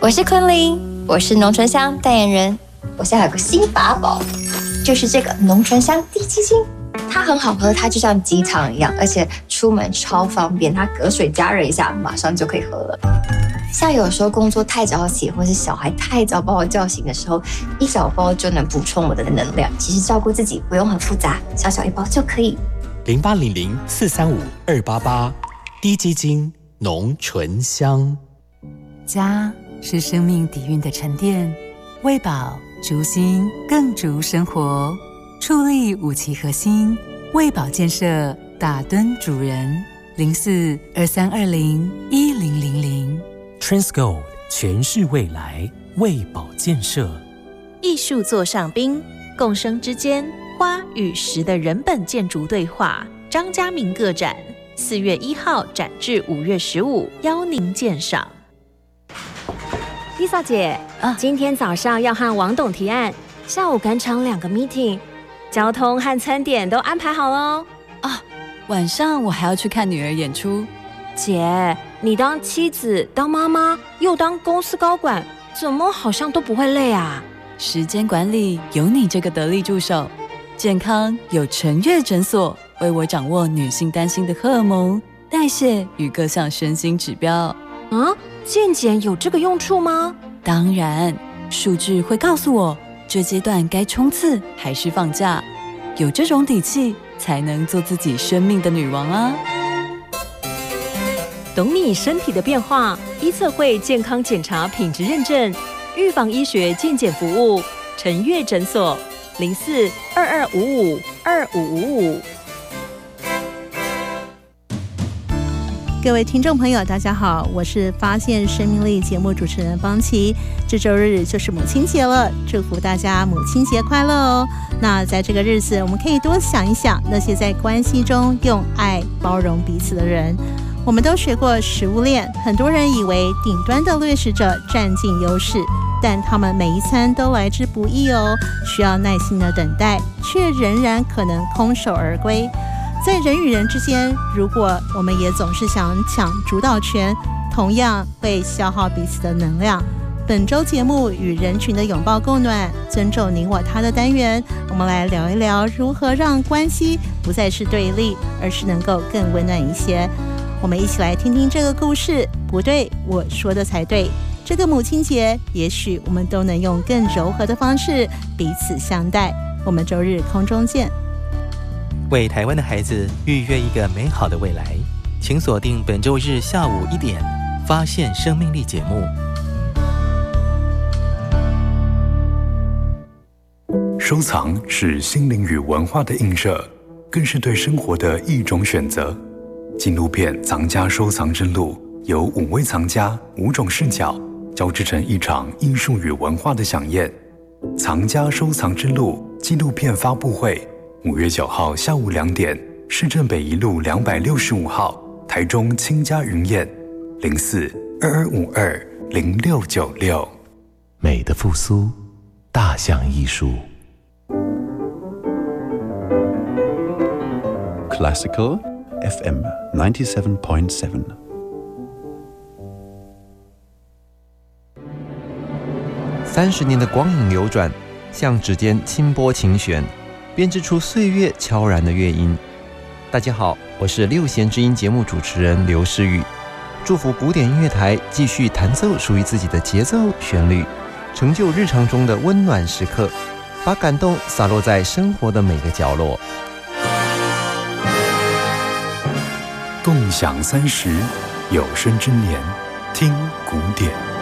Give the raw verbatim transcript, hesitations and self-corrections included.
我是昆凌，我是浓醇香代言人。我现在有个新法宝，就是这个浓醇香滴鸡精，它很好喝，它就像鸡汤一样，而且出门超方便，它隔水加热一下，马上就可以喝了。像有时候工作太早起，或是小孩太早把我叫醒的时候，一小包就能补充我的能量。其实照顾自己不用很复杂，小小一包就可以。 零八零零四三五二八八，滴鸡精浓醇香。 家是生命底蕴的沉淀，喂饱逐心更逐生活。矗立五期核心，喂饱建设打敦主人。零四二三二零一零零零。 Transgold 诠释未来，喂饱建设。 艺术座上宾，共生之间，花与石的人本建筑对话。张家明个展，四月一号展至五月十五，邀您鉴赏。 Lisa 姐，啊，今天早上要和王董提案，下午赶场两个 meeting， 交通和餐点都安排好了哦。 啊，晚上我还要去看女儿演出。 姐，你当妻子、当妈妈，又当公司高管，怎么好像都不会累啊？ 时间管理有你这个得力助手，健康有陈月诊所为我掌握女性担心的荷尔蒙、代谢与各项身心指标。 啊，健检有这个用处吗？ 当然，数据会告诉我这阶段该冲刺还是放假，有这种底气，才能做自己生命的女王啊！ 懂你身体的变化，医测会健康检查品质认证，预防医学健检服务，陈月诊所零四二二五五二五五五。 各位听众朋友，大家好，我是发现生命力节目主持人邦琪。这周日就是母亲节了，祝福大家母亲节快乐哦。那在这个日子，我们可以多想一想那些在关系中用爱包容彼此的人。我们都学过食物链，很多人以为顶端的掠食者占尽优势，但他们每一餐都来之不易哦，需要耐心的等待，却仍然可能空手而归。在人与人之间，如果我们也总是想抢主导权，同样会消耗彼此的能量。本周节目与人群的拥抱共暖，尊重你我他的单元，我们来聊一聊如何让关系不再是对立，而是能够更温暖一些。我们一起来听听这个故事。不对，我说的才对。这个母亲节，也许我们都能用更柔和的方式彼此相待。我们周日空中见。 为台湾的孩子预约一个美好的未来，请锁定本周日下午一点《发现生命力》节目。 收藏是心灵与文化的映射，更是对生活的一种选择。纪录片《藏家收藏之路》由五位藏家、五种视角交织成一场艺术与文化的飨宴。藏家收藏之路纪录片发布会，五月九号下午两点，市政北一路两百六十五号，台中清家云宴，零四二二五二零六九六。 美的复苏，大象艺术。 Classical F M ninety-seven point seven。 三十年的光影流转，像指尖轻拨琴弦，编织出岁月悄然的乐音。大家好，我是六弦之音节目主持人刘诗雨，祝福古典音乐台继续弹奏属于自己的节奏旋律，成就日常中的温暖时刻，把感动洒落在生活的每个角落。 共享三十有生之年，听古典。